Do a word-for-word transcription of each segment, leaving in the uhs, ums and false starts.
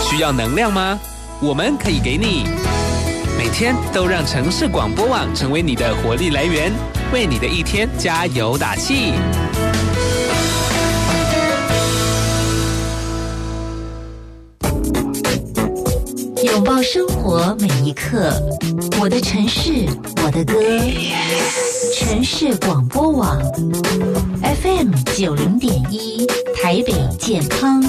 需要能量吗？我们可以给你。每天都让城市广播网成为你的活力来源，为你的一天加油打气。 拥抱生活每一刻，我的城市，我的歌。城市广播网 F M 九零点一，台北健康。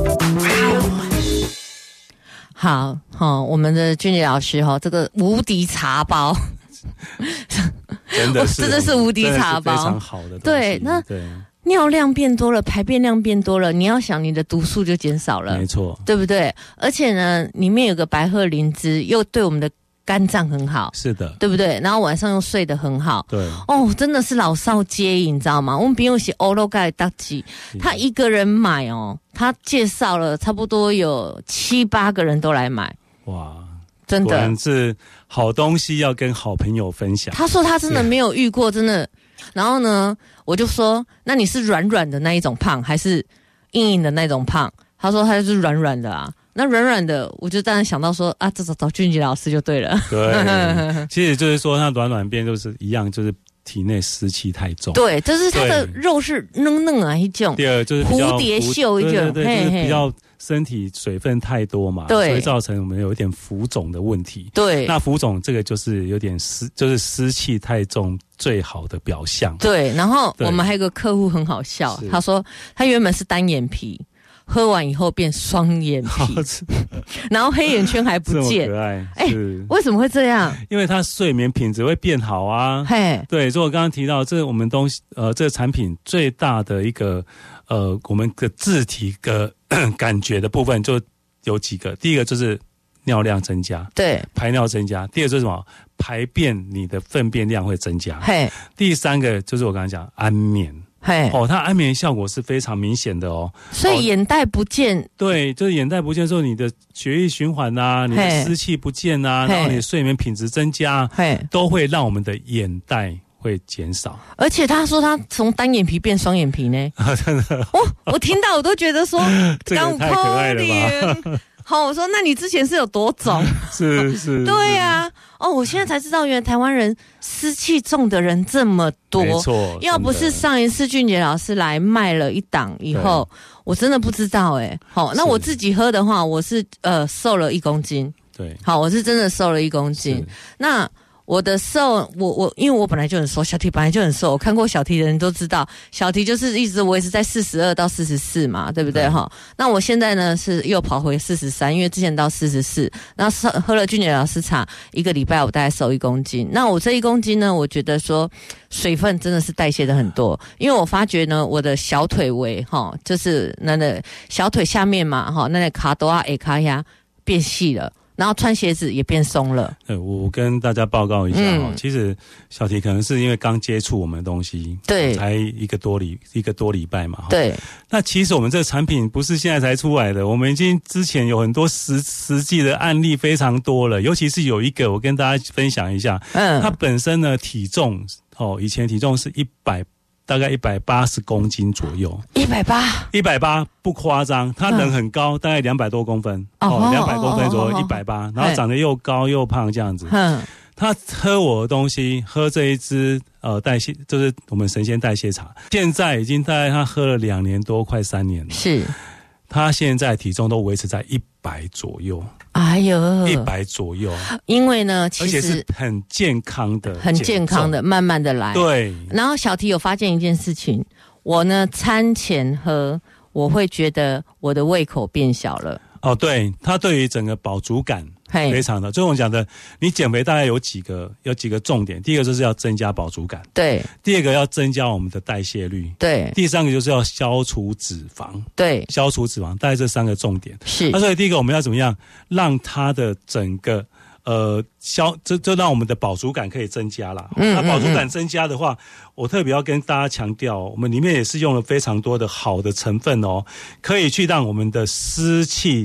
好，好、哦，我们的俊杰老师哈、哦，这个无敌茶包， 真的是， 真的是无敌茶包， 非常好的东西。 对，那对尿量变多了，排便量变多了，你要想你的毒素就减少了， 没错， 对不对？而且呢，里面有个白鹤灵芝，又对我们的肝脏很好， 是的， 对不对？然后晚上又睡得很好， 对， 哦，真的是老少皆宜，你知道吗？我们朋友是欧罗盖大吉，他一个人买哦，他介绍了差不多有七八个人都来买， 哇， 真的果然是好东西要跟好朋友分享。 他说他真的没有遇过，真的。然后呢，我就说，那你是软软的那一种胖，还是硬硬的那种胖？他说他就是软软的啊。那软软的，我就当然想到说啊，这找找俊杰老师就对了。 对，其实就是说，它软软变就是一样，就是体内湿气太重。 对，就是它的肉是嫩嫩啊一种。 第二就是比较蝴蝶袖一种， 对对对，就是比较身体水分太多嘛， 对， 所以造成我们有一点浮肿的问题。 对， 那浮肿这个就是有点湿，就是湿气太重最好的表象。 对，然后我们还有个客户很好笑，他说他原本是单眼皮。喝完以后变双眼皮，然后黑眼圈还不见， 这么可爱。 哎、欸，为什么会这样？ 因为它睡眠品质会变好啊。 嘿， 对，所以我刚刚提到，这我们东西，呃，这个产品最大的一个，呃，我们的自体的感觉的部分就有几个。第一个就是尿量增加， 对， 排尿增加。第二个就是什么？排便，你的粪便量会增加。 嘿， 第三个就是我刚才讲安眠。 嘿， 哦，它安眠效果是非常明显的哦， 所以眼袋不见，哦、 对，就是眼袋不见之后，你的血液循环啊，你的湿气不见啊，然后你的睡眠品质增加，都会让我们的眼袋会减少。 而且他说他从单眼皮变双眼皮呢， 啊，真的， 哦，我听到我都觉得说， 这个太可爱了吧。 好，我说那你之前是有多肿？ 是是， 对呀、啊，哦，我现在才知道，原来台湾人湿气重的人这么多。 没错， 要不是上一次俊杰老师来卖了一档以后，我真的不知道哎、欸。好，那我自己喝的话，我是呃瘦了一公斤。 对， 好，我是真的瘦了一公斤。那我的瘦，我我因为我本来就很瘦，小提本来就很瘦，我看过小提的人都知道，小提就是一直维持在四十二到四十四嘛，对不对哈？那我现在呢是又跑回四十三，因为之前到四十四，然后喝了俊杰老师茶一个礼拜，我大概瘦一公斤。那我这一公斤呢，我觉得说水分真的是代谢的很多，因为我发觉呢，我的小腿围哈，就是那个小腿下面嘛哈，那个卡多啊 A 卡呀变细了。然后穿鞋子也变松了。 对，我跟大家报告一下哈、嗯，其实小提可能是因为刚接触我们的东西， 对， 才一个多礼一个多礼拜嘛。 对， 那其实我们这个产品不是现在才出来的，我们已经之前有很多实实际的案例非常多了，尤其是有一个我跟大家分享一下，嗯，它本身呢体重哦，以前体重是一百。大概一百八十公斤左右， 一百八， 一百八不夸张。他人很高，嗯、大概两百多公分，哦，两百公分左右，一百八，然后长得又高又胖这样子。嗯，他喝我的东西，喝这一支呃代谢，就是我们神仙代谢茶，现在已经大概他喝了两年多，快三年了。 是， 他现在体重都维持在一百左右。 哎呦， 一百左右， 因为呢，其实而且是很健康的， 很健康的，慢慢的来。 对。然后小提有发现一件事情，我呢餐前喝，我会觉得我的胃口变小了。 哦，对，它对于整个饱足感非常的，就我讲的，你减肥大概有几个有几个重点，第一个就是要增加饱足感， 对； 第二个要增加我们的代谢率， 对； 第三个就是要消除脂肪， 对， 消除脂肪，大概这三个重点是。 那所以第一个我们要怎么样让它的整个呃消，这就让我们的饱足感可以增加啦。嗯，那饱足感增加的话，我特别要跟大家强调，我们里面也是用了非常多的好的成分哦，可以去让我们的湿气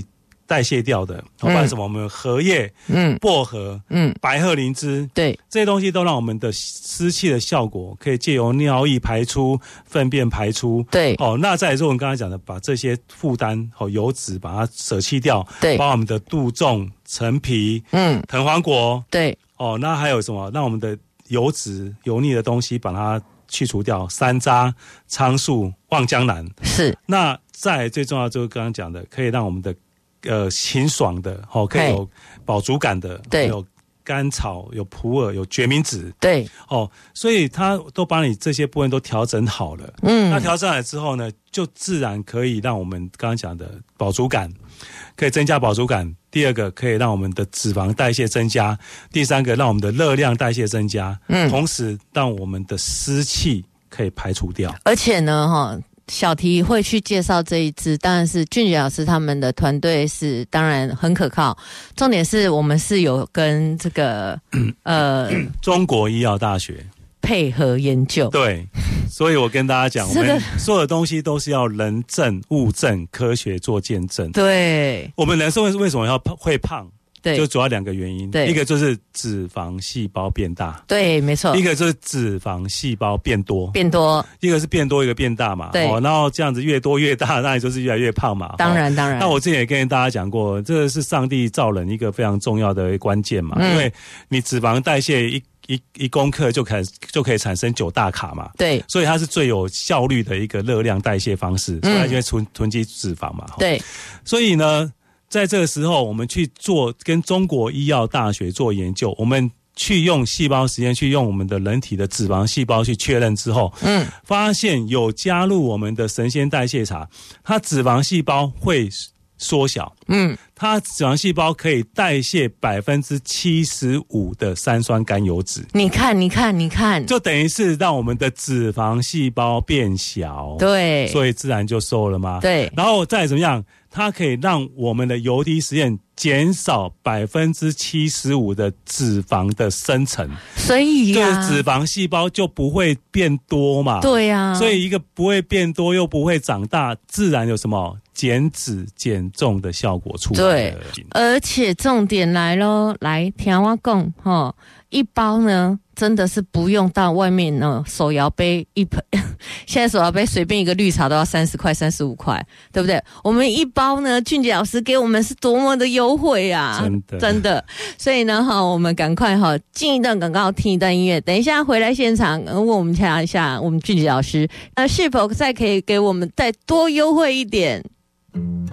代谢掉的，包括什么我们荷叶、嗯，薄荷、嗯，白鹤灵芝， 对， 这些东西都让我们的湿气的效果可以借由尿液排出、粪便排出， 对， 哦，那再来说我们刚才讲的，把这些负担哦油脂把它舍弃掉， 对， 包括我们的杜仲、陈皮、嗯，藤黄果， 对， 哦，那还有什么？让我们的油脂、油腻的东西把它去除掉，山楂、苍术、望江南， 是。 那再来最重要就是刚刚讲的，可以让我们的呃清爽的，哦，可以有饱足感的， 对， 有甘草、有普洱、有决明子， 对， 哦，所以它都把你这些部分都调整好了，嗯，那调整好了之后呢，就自然可以让我们刚刚讲的饱足感，可以增加饱足感。第二个可以让我们的脂肪代谢增加，第三个让我们的热量代谢增加，嗯，同时让我们的湿气可以排除掉。 而且呢，哈。小提会去介绍这一支，当然是俊杰老师他们的团队是当然很可靠。重点是我们是有跟这个呃中国医药大学配合研究， 对，所以我跟大家讲，这个、我们所有的东西都是要人证、物证、科学做见证。 对， 我们人是为什么要会胖？ 对， 就主要两个原因， 对， 一个就是脂肪细胞变大， 对，没错， 一个就是脂肪细胞变多， 变多， 一个是变多，一个变大嘛， 对， 哦，然后这样子越多越大，那也就是越来越胖嘛， 当然，当然。 那我之前也跟大家讲过，这是上帝造人一个非常重要的关键嘛，嗯、因为你脂肪代谢一一一公克就可以就可以产生九大卡嘛， 对， 所以它是最有效率的一个热量代谢方式，所以它就会囤囤积脂肪嘛， 对， 所以呢。在这个时候，我们去做跟中国医药大学做研究，我们去用细胞实验，去用我们的人体的脂肪细胞去确认之后，嗯，发现有加入我们的神仙代谢茶，它脂肪细胞会缩小，嗯，它脂肪细胞可以代谢百分之七十五的三酸甘油脂。 你看，你看，你看， 就等于是让我们的脂肪细胞变小， 对， 所以自然就瘦了嘛。 对， 然后再怎么样？它可以让我们的油滴实验减少百分之七十五的脂肪的生成， 所以呀、 啊，脂肪细胞就不会变多嘛。 对呀、啊， 所以一个不会变多又不会长大，自然有什么减脂减重的效果出来。 对，而且重点来咯，来听我讲哈，一包呢。真的是不用到外面呢，手摇杯一盆，现在手摇杯随便一个绿茶都要三十块、三十五块，对不对？我们一包呢，俊杰老师给我们是多么的优惠啊！ 真的， 真的。所以呢，哈，我们赶快哈进一段广告，听一段音乐，等一下回来现场，问我们瞧一下，我们俊杰老师，呃，是否再可以给我们再多优惠一点？